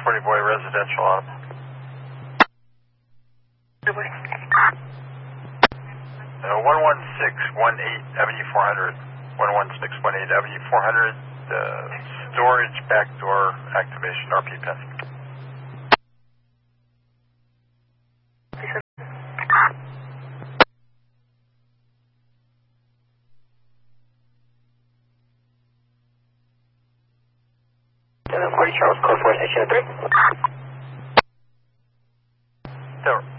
40 Boy residential on. 11618 Avenue 400. 11618 Avenue 400. Storage backdoor activation, RP pin. Charles, code 4603.